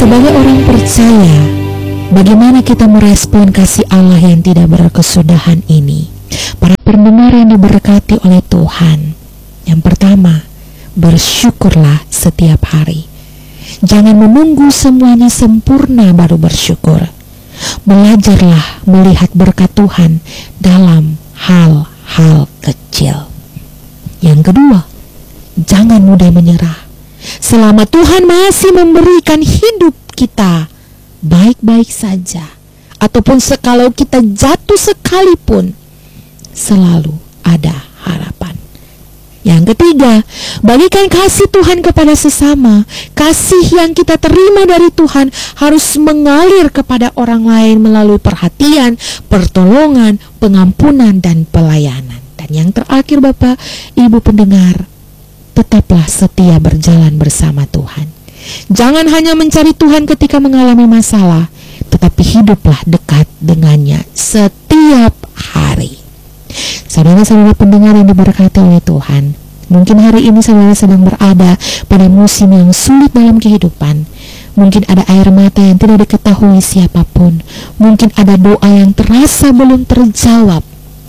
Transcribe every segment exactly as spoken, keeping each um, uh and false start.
Sebagai orang percaya, bagaimana kita merespon kasih Allah yang tidak berkesudahan ini? Para pendengar yang diberkati oleh Tuhan, yang pertama, bersyukurlah setiap hari. Jangan menunggu semuanya sempurna baru bersyukur. Belajarlah melihat berkat Tuhan dalam hal-hal kecil. Yang kedua, jangan mudah menyerah. Selama Tuhan masih memberikan hidup kita baik-baik saja, ataupun sekalau kita jatuh sekalipun, selalu ada harapan. Yang ketiga, bagikan kasih Tuhan kepada sesama. Kasih yang kita terima dari Tuhan harus mengalir kepada orang lain melalui perhatian, pertolongan, pengampunan, dan pelayanan. Dan yang terakhir, Bapak, Ibu pendengar, tetaplah setia berjalan bersama Tuhan. Jangan hanya mencari Tuhan ketika mengalami masalah, tetapi hiduplah dekat dengannya setiap hari. Saudara-saudara pendengar yang diberkati oleh Tuhan, mungkin hari ini saudara sedang berada pada musim yang sulit dalam kehidupan. Mungkin ada air mata yang tidak diketahui siapapun. Mungkin ada doa yang terasa belum terjawab.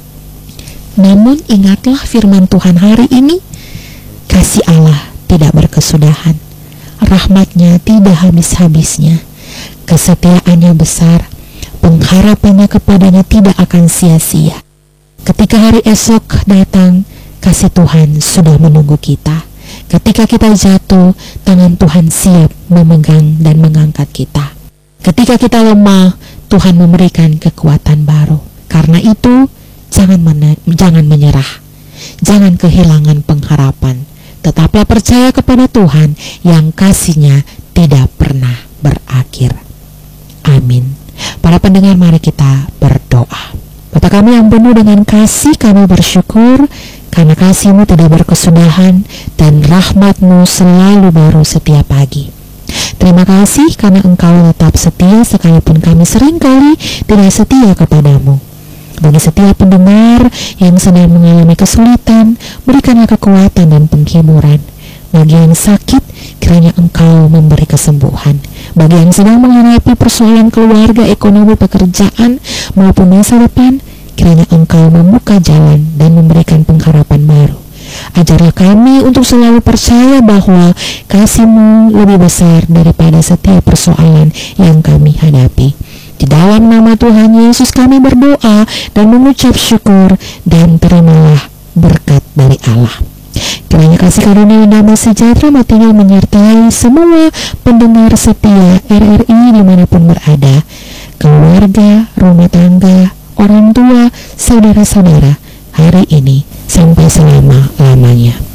Namun ingatlah firman Tuhan hari ini, kasih Allah tidak berkesudahan, rahmatnya tidak habis-habisnya, kesetiaannya besar, pengharapannya kepadanya tidak akan sia-sia. Ketika hari esok datang, kasih Tuhan sudah menunggu kita. Ketika kita jatuh, tangan Tuhan siap memegang dan mengangkat kita. Ketika kita lemah, Tuhan memberikan kekuatan baru. Karena itu, jangan men- jangan menyerah, jangan kehilangan pengharapan. Tetaplah percaya kepada Tuhan yang kasih-Nya tidak pernah berakhir. Amin. Para pendengar, mari kita berdoa. Bapa kami yang penuh dengan kasih, kami bersyukur karena kasih-Mu tidak berkesudahan dan rahmat-Mu selalu baru setiap pagi. Terima kasih karena Engkau tetap setia sekalipun kami seringkali tidak setia kepadamu. Bagi setiap pendengar yang sedang mengalami kesulitan, berikanlah kekuatan dan penghiburan. Bagi yang sakit, kiranya Engkau memberi kesembuhan. Bagi yang sedang menghadapi persoalan keluarga, ekonomi, pekerjaan, maupun masa depan, kiranya Engkau membuka jalan dan memberikan pengharapan baru. Ajarlah kami untuk selalu percaya bahwa kasih-Mu lebih besar daripada setiap persoalan yang kami hadapi. Di dalam nama Tuhan Yesus kami berdoa dan mengucap syukur, dan terimalah berkat dari Allah. Kiranya kasih karunia dan damai sejahtera tinggal menyertai semua pendengar setia R R I dimanapun berada, keluarga, rumah tangga, orang tua, saudara-saudara, hari ini sampai selama-lamanya.